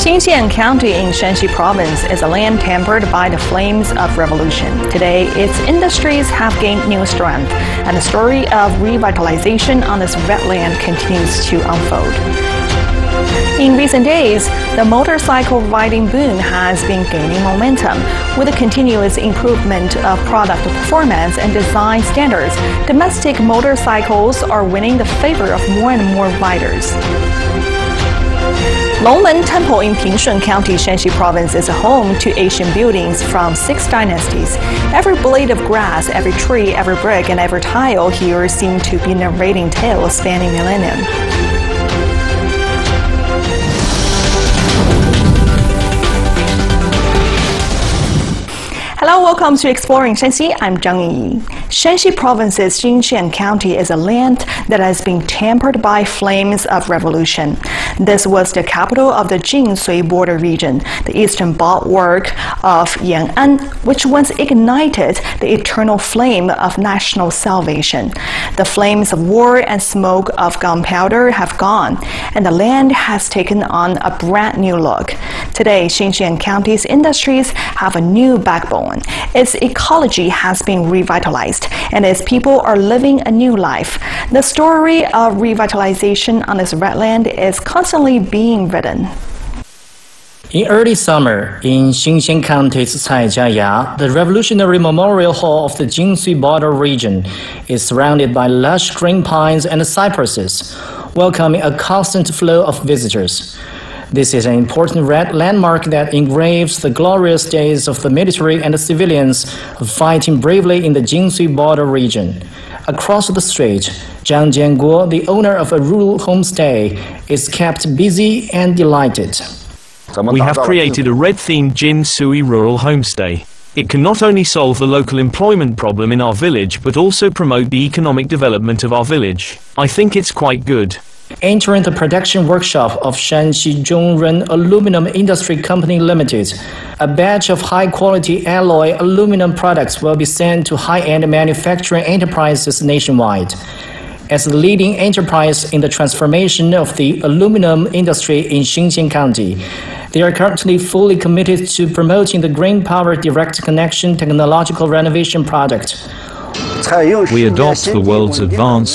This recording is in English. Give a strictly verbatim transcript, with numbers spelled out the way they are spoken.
Xinxian County in Shanxi Province is a land tempered by the flames of revolution. Today, its industries have gained new strength, and the story of revitalization on this wetland continues to unfold. In recent days, the motorcycle riding boom has been gaining momentum. With the continuous improvement of product performance and design standards, domestic motorcycles are winning the favor of more and more riders. Longmen Temple in Pingshun County, Shanxi Province is a home to ancient buildings from six dynasties. Every blade of grass, every tree, every brick, and every tile here seem to be narrating tales spanning millennium. Hello, welcome to Exploring Shanxi. I'm Zhang Yi. Shanxi Province's Xinxian County is a land that has been tempered by flames of revolution. This was the capital of the Jin-Sui border region, the eastern bulwark of Yan'an, which once ignited the eternal flame of national salvation. The flames of war and smoke of gunpowder have gone, and the land has taken on a brand new look. Today, Xinxian County's industries have a new backbone. Its ecology has been revitalized, and its people are living a new life. The story of revitalization on this wetland is constantly being written. In early summer, in Xinxian County's Caijiaya, the Revolutionary Memorial Hall of the Jin-Sui border region is surrounded by lush green pines and cypresses, welcoming a constant flow of visitors. This is an important red landmark that engraves the glorious days of the military and the civilians fighting bravely in the Jin-Sui border region. Across the street, Zhang Jianguo, the owner of a rural homestay, is kept busy and delighted. We have created a red-themed Jin-Sui rural homestay. It can not only solve the local employment problem in our village, but also promote the economic development of our village. I think it's quite good. Entering the production workshop of Shanxi Zhongren Aluminum Industry Company Limited, a batch of high-quality alloy aluminum products will be sent to high-end manufacturing enterprises nationwide. As the leading enterprise in the transformation of the aluminum industry in Xinxian County, they are currently fully committed to promoting the Green Power Direct Connection technological renovation project. We adopt the world's advanced